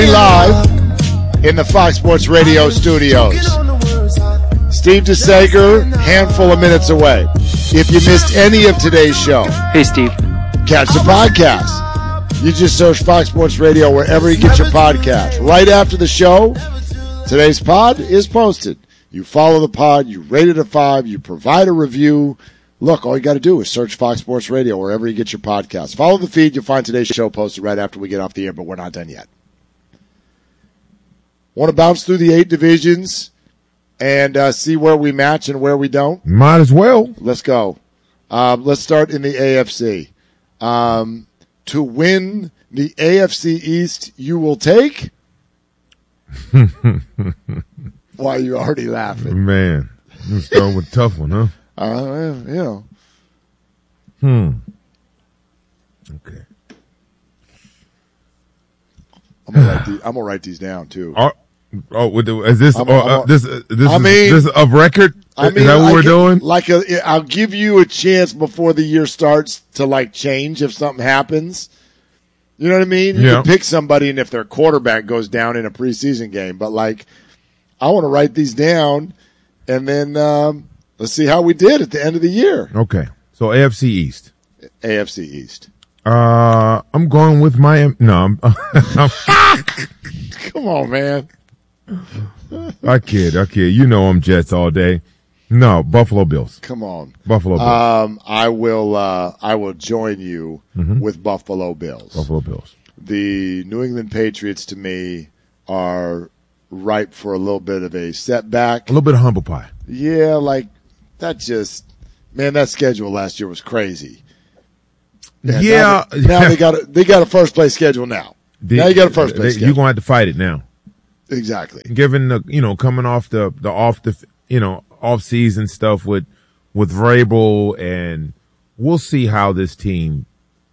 We live in the Fox Sports Radio studios. Steve DeSager, handful of minutes away. If you missed any of today's show, hey Steve, catch the podcast. You just search Fox Sports Radio wherever you get your podcast. Right after the show, today's pod is posted. You follow the pod, you rate it a 5, you provide a review. Look, all you got to do is search Fox Sports Radio wherever you get your podcast. Follow the feed. You'll find today's show posted right after we get off the air, but we're not done yet. Want to bounce through the 8 divisions and see where we match and where we don't? Might as well. Let's go. Let's start in the AFC. To win the AFC East, you will take? Why are you already laughing? Man, you start with a tough one, huh? Okay. I'm gonna write these down too. Is this this of record? I mean, is that what we're doing? I'll give you a chance before the year starts to change if something happens. You know what I mean? You can pick somebody, and if their quarterback goes down in a preseason game, but I want to write these down, and then let's see how we did at the end of the year. Okay, so AFC East. AFC East. I'm going with Miami. No, Come on, man. I kid. You know I'm Jets all day. No, Buffalo Bills. Come on. Buffalo Bills. I will join you with Buffalo Bills. Buffalo Bills. The New England Patriots, to me, are ripe for a little bit of a setback. A little bit of humble pie. Yeah, that schedule last year was crazy. And now they got a first place schedule now. Now you got a first place schedule. You're going to have to fight it now. Exactly. Given coming off the off season stuff with Vrabel, and we'll see how this team,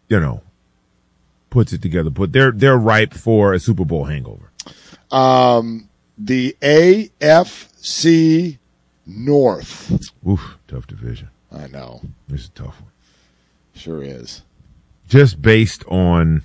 puts it together. But they're ripe for a Super Bowl hangover. The AFC North. Oof, tough division. I know. It's a tough one. Sure is. Just based on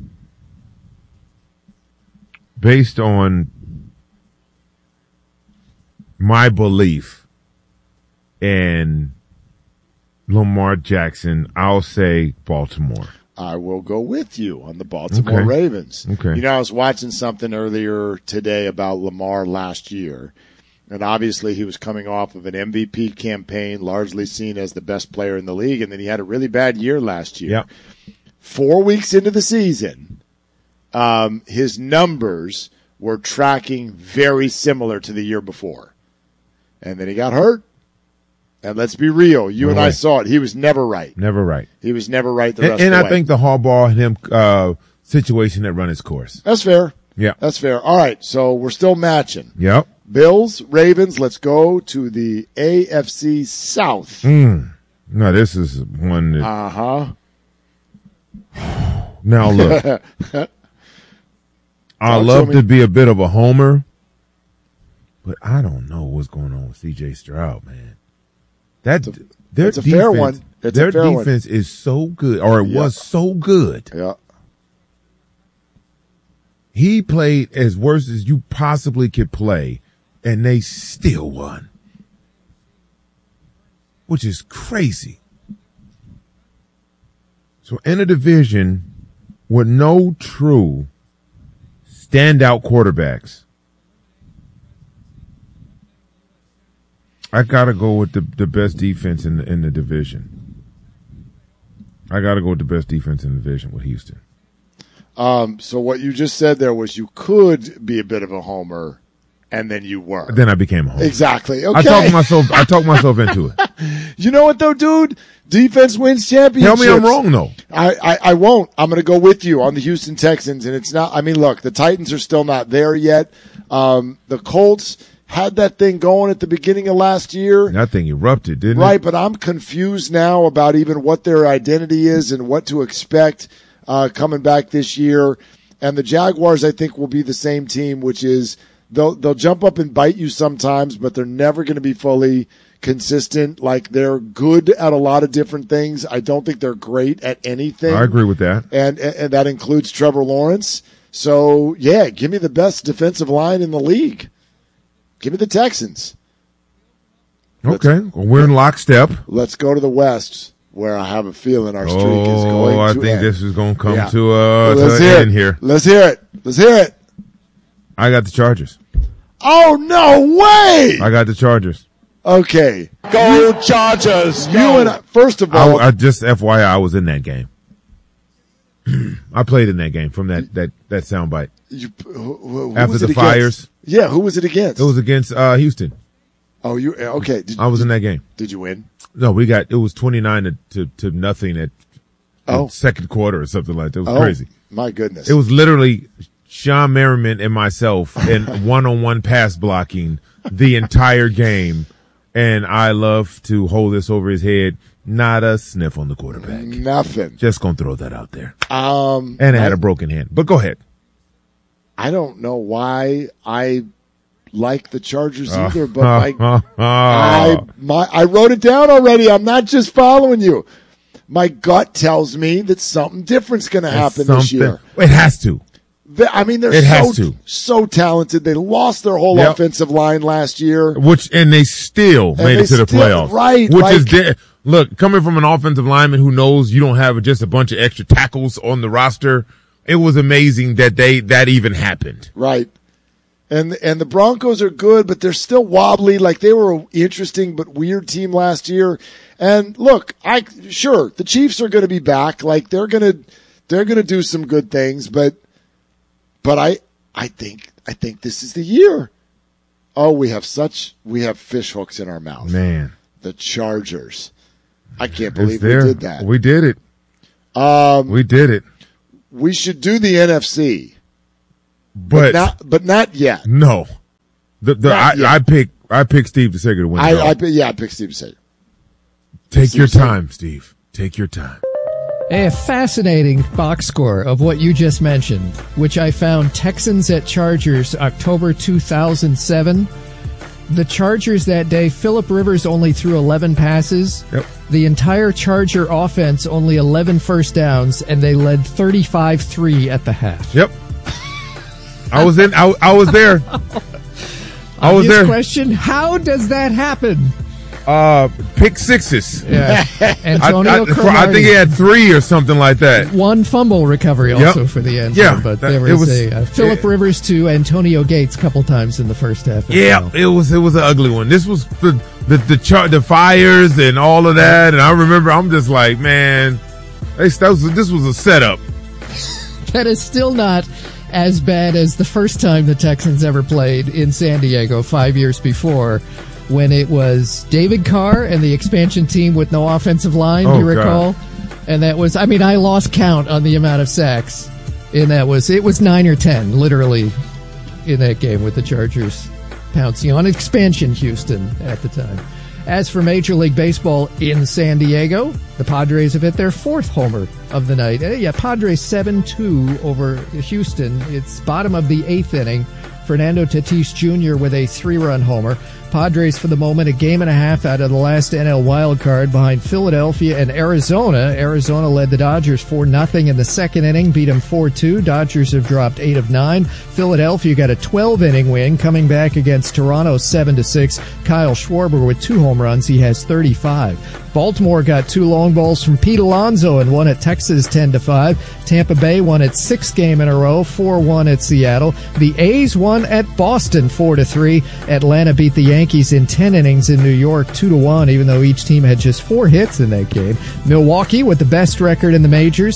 my belief in Lamar Jackson, I'll say Baltimore. I will go with you on the Baltimore Ravens. Okay. I was watching something earlier today about Lamar last year, and obviously he was coming off of an MVP campaign, largely seen as the best player in the league, and then he had a really bad year last year. Yep. 4 weeks into the season, his numbers were tracking very similar to the year before. And then he got hurt. And let's be real. You and I saw it. He was never right. Never right. He was never right the rest of the way. And I think the Harbaugh and him situation that run its course. That's fair. Yeah. That's fair. All right. So we're still matching. Yep. Bills, Ravens. Let's go to the AFC South. No, this is one that. Uh-huh. Now, look. I love to be a bit of a homer, but I don't know what's going on with C.J. Stroud, man. Their defense, a fair one. Their defense is so good, or it was so good. Yeah. He played as worse as you possibly could play, and they still won, which is crazy. So in a division with no true standout quarterbacks, I gotta go with the best defense in the division. I gotta go with the best defense in the division with Houston. So what you just said there was you could be a bit of a homer, and then you were. Then I became a homer. Exactly. Okay. I talked myself into it. You know what though, dude? Defense wins championships. Tell me I'm wrong though. I won't. I'm going to go with you on the Houston Texans, and it's not. I mean, look, the Titans are still not there yet. The Colts had that thing going at the beginning of last year. That thing erupted, didn't it? Right, but I'm confused now about even what their identity is and what to expect coming back this year. And the Jaguars, I think, will be the same team, which is they'll jump up and bite you sometimes, but they're never going to be fully consistent. Like, they're good at a lot of different things. I don't think they're great at anything. I agree with that. And that includes Trevor Lawrence. So, yeah, give me the best defensive line in the league. Give me the Texans. Okay, well, we're in lockstep. Let's go to the West, where I have a feeling our streak is going to I end. think this is going to come Yeah. to an end here. Let's hear it. Let's hear it. I got the Chargers. Oh, no way! I got the Chargers. Okay. Go Chargers! You and I, first of all, I just FYI, I was in that game. I played in that game from that soundbite. who After was the it fires. against? Yeah, who was it against? It was against Houston. Oh, you okay? I was in that game. Did you win? No, it was 29 to nothing at second quarter or something like that. It was crazy. My goodness. It was literally Sean Merriman and myself in one-on-one pass blocking the entire game. And I love to hold this over his head. Not a sniff on the quarterback. Nothing. Just gonna throw that out there. And it had a broken hand. But go ahead. I don't know why I like the Chargers either, but I wrote it down already. I'm not just following you. My gut tells me that something different's going to happen this year. It has to. I mean, they're so talented. They lost their whole offensive line last year. And they still made it to the playoffs. Right. Look, coming from an offensive lineman who knows you don't have just a bunch of extra tackles on the roster, it was amazing that even happened. Right. And the Broncos are good, but they're still wobbly. Like, they were an interesting but weird team last year. And look, the Chiefs are going to be back. Like, they're going to do some good things, but I think this is the year. Oh, we have fish hooks in our mouth. Man. The Chargers. I can't believe we did that. We did it. We did it. We should do the NFC. But not yet. No. I picked Steve DeSager to win. I picked Steve DeSager. Take your time, Steve. Take your time. A fascinating box score of what you just mentioned, which I found Texans at Chargers, October 2007. The Chargers that day, Phillip Rivers only threw 11 passes. Yep. The entire Charger offense, only 11 first downs, and they led 35-3 at the half. Yep. I was there. I was there. Question, how does that happen? Pick sixes. Yeah. Antonio Cromartie. I think he had 3 or something like that. One fumble recovery also for the end zone. Yeah, but there was a Phillip Rivers to Antonio Gates a couple times in the first half. Yeah, it was an ugly one. This was the fires and all of that. And I remember I'm just like, man, this was a setup. That is still not as bad as the first time the Texans ever played in San Diego 5 years before, when it was David Carr and the expansion team with no offensive line, do you recall? God. And that was, I lost count on the amount of sacks. And it was 9 or 10, literally, in that game with the Chargers pouncing on expansion Houston at the time. As for Major League Baseball in San Diego, the Padres have hit their 4th homer of the night. Padres 7-2 over Houston. It's bottom of the 8th inning. Fernando Tatis Jr. with a 3-run homer. Padres, for the moment, a game and a half out of the last NL wild card behind Philadelphia and Arizona. Arizona led the Dodgers 4-0 in the second inning, beat them 4-2. Dodgers have dropped 8 of 9. Philadelphia got a 12-inning win, coming back against Toronto 7-6. Kyle Schwarber with 2 home runs. He has 35. Baltimore got 2 long balls from Pete Alonso and won at Texas 10-5. Tampa Bay won its 6th game in a row, 4-1 at Seattle. The A's won at Boston 4-3. Atlanta beat the Yankees in 10 innings in New York 2-1, even though each team had just 4 hits in that game. Milwaukee with the best record in the majors,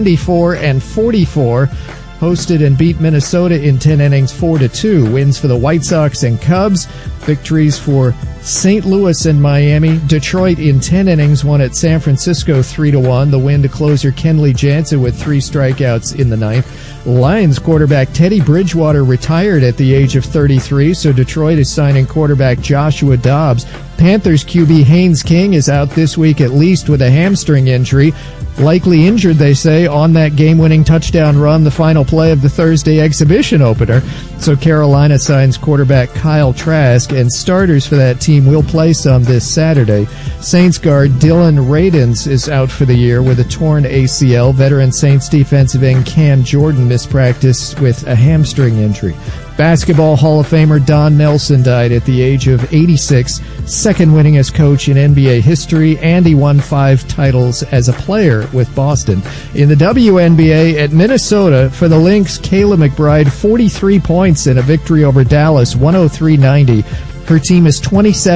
74-44. Hosted and beat Minnesota in 10 innings 4-2. Wins for the White Sox and Cubs. Victories for St. Louis and Miami. Detroit in 10 innings won at San Francisco 3-1. The win to closer Kenley Jansen with 3 strikeouts in the 9th. Lions quarterback Teddy Bridgewater retired at the age of 33, so Detroit is signing quarterback Joshua Dobbs. Panthers QB Haynes King is out this week at least with a hamstring injury. Likely injured, they say, on that game-winning touchdown run, the final play of the Thursday exhibition opener. So Carolina signs quarterback Kyle Trask, and starters for that team will play some this Saturday. Saints guard Dylan Radins is out for the year with a torn ACL. Veteran Saints defensive end Cam Jordan missed practice with a hamstring injury. Basketball Hall of Famer Don Nelson died at the age of 86, second winningest coach in NBA history, and he won 5 titles as a player with Boston. In the WNBA at Minnesota, for the Lynx, Kayla McBride, 43 points in a victory over Dallas, 103-90. Her team is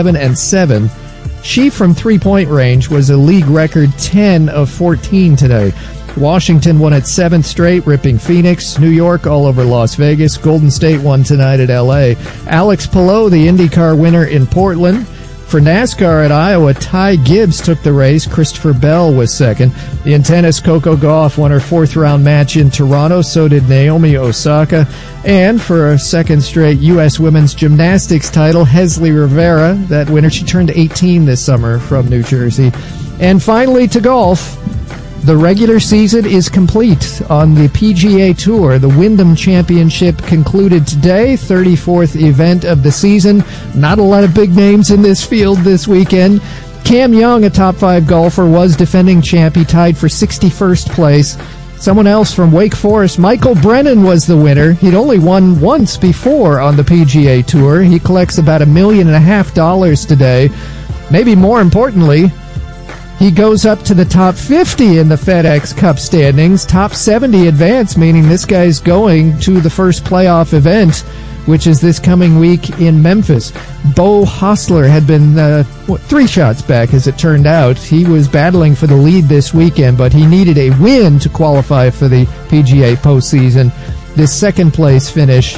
27-7. She, from three-point range, was a league record 10 of 14 today. Washington won its 7th straight, ripping Phoenix. New York all over Las Vegas. Golden State won tonight at L.A. Alex Palou, the IndyCar winner in Portland. For NASCAR at Iowa, Ty Gibbs took the race. Christopher Bell was second. In tennis, Coco Gauff won her 4th-round match in Toronto. So did Naomi Osaka. And for a second straight U.S. women's gymnastics title, Hesley Rivera, that winner, she turned 18 this summer from New Jersey. And finally to golf. The regular season is complete on the PGA Tour. The Wyndham Championship concluded today, 34th event of the season. Not a lot of big names in this field this weekend. Cam Young, a top 5 golfer, was defending champ. He tied for 61st place. Someone else from Wake Forest, Michael Brennan, was the winner. He'd only won once before on the PGA Tour. He collects about $1.5 million today. Maybe more importantly, he goes up to the top 50 in the FedEx Cup standings. Top 70 advance, meaning this guy's going to the first playoff event, which is this coming week in Memphis. Bo Hostler had been 3 shots back, as it turned out. He was battling for the lead this weekend, but he needed a win to qualify for the PGA postseason. This second-place finish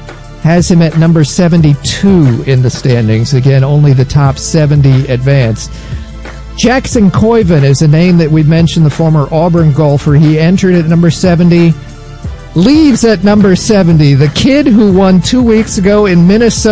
has him at number 72 in the standings. Again, only the top 70 advance. Jackson Koiven is a name that we'd mentioned, the former Auburn golfer. He entered at number 70, leaves at number 70. The kid who won 2 weeks ago in Minnesota